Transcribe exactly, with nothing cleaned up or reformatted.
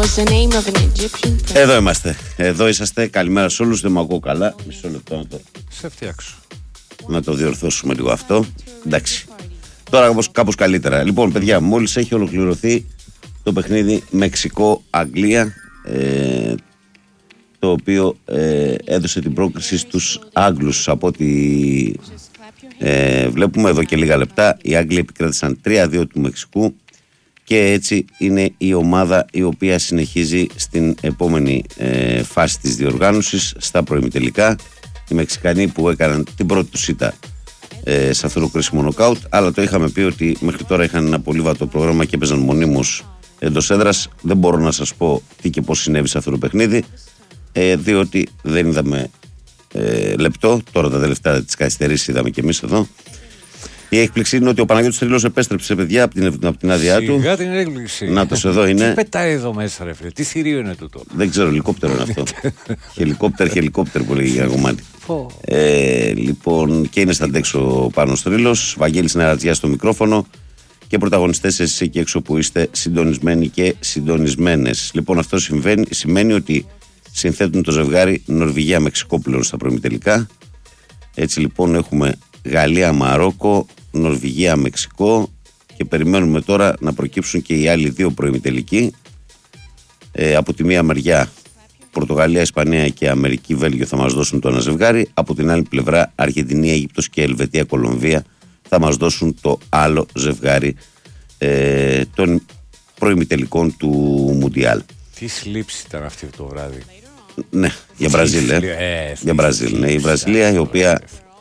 Εδώ είμαστε. Εδώ είσαστε. Καλημέρα σε όλους. Δεν μου ακούω καλά. Μισό λεπτό να το... Σε φτιάξω. Να το διορθώσουμε λίγο αυτό. Εντάξει. Τώρα κάπως, κάπως καλύτερα. Λοιπόν, παιδιά, μόλις έχει ολοκληρωθεί το παιχνίδι Μεξικό-Αγγλία, ε, το οποίο ε, έδωσε την πρόκριση στους Άγγλους. Από ό,τι ε, βλέπουμε εδώ και λίγα λεπτά, οι Άγγλοι επικράτησαν τρία δύο του Μεξικού και έτσι είναι η ομάδα η οποία συνεχίζει στην επόμενη ε, φάση της διοργάνωσης, στα προημιτελικά. Οι Μεξικανοί που έκαναν την πρώτη του ήττα ε, σε αυτό το κρίσιμο νοκάουτ, αλλά το είχαμε πει ότι μέχρι τώρα είχαν ένα πολύ βατό πρόγραμμα και έπαιζαν μονίμως εντός έδρας. Δεν μπορώ να σας πω τι και πώς συνέβη σε αυτό το παιχνίδι, ε, διότι δεν είδαμε ε, λεπτό. Τώρα τα τελευταία της καθυστερήσεις είδαμε και εμείς εδώ. Η έκπληξη είναι ότι ο Παναγιώτης Τρίλος επέστρεψε, παιδιά, από την, από την άδειά του. Σιγά την έκπληξη. Νάτος εδώ είναι. Τι πετάει εδώ μέσα, ρε φίλε, τι θηρίο είναι τούτο. Δεν ξέρω, ελικόπτερο είναι αυτό. Χελικόπτερ, χελικόπτερ που λέγει η κομμάτι. ε, λοιπόν, και είναι στα αντέξω πάνω στο Τρίλος. Βαγγέλης Νερατζιάς στο μικρόφωνο. Και πρωταγωνιστές εσείς εκεί έξω που είστε συντονισμένοι και συντονισμένες. Λοιπόν, αυτό συμβαίνει, σημαίνει ότι συνθέτουν το ζευγάρι Νορβηγία-Μεξικό πλέον στα προημιτελικά. Έτσι λοιπόν έχουμε Γαλλία-Μαρόκο, Νορβηγία-Μεξικό και περιμένουμε τώρα να προκύψουν και οι άλλοι δύο προημιτελικοί. Ε, από τη μία μεριά Πορτογαλία, Ισπανία και Αμερική, Βέλγιο θα μας δώσουν το ένα ζευγάρι. Από την άλλη πλευρά Αργεντινή, Αίγυπτος και Ελβετία, Κολομβία θα μας δώσουν το άλλο ζευγάρι ε, των προημιτελικών του Μουντιάλ. Τι σλήψη ήταν αυτή το βράδυ. Ναι, για Βραζίλ. Ε. Ε, για Βραζίλ. Ναι, η Βραζιλία η οποία